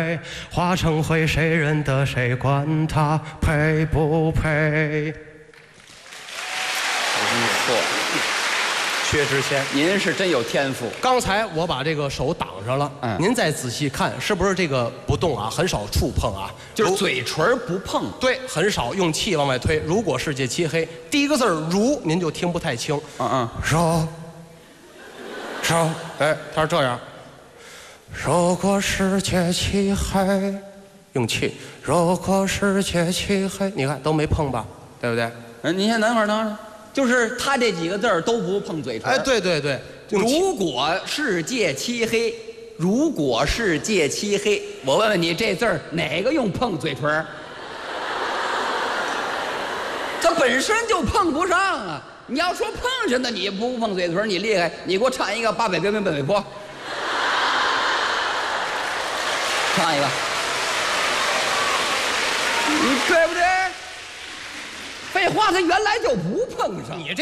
配？化成灰谁认得谁？管他配不配？ 不错， 薛之谦， 您是真有天赋。 刚才我把这个手挡上了，您再仔细看，是不是这个不动啊？很少触碰啊， 就是嘴唇不碰。 对，很少用气往外推。如果世界漆黑，第一个字如，您就听不太清。如，哎，他是这样。如果世界漆黑，用气。如果世界漆黑，你看都没碰吧，对不对？ 您先等会儿，就是他这几个字都不碰嘴唇。 哎，对对对。 如果世界漆黑，如果世界漆黑，我问问你，这字儿哪个用碰嘴唇？它本身就碰不上啊！你要说碰上的，你不碰嘴唇，你厉害，你给我唱一个《八百标兵奔北坡》，唱一个，你对不对？废话，它原来就不碰上。你这。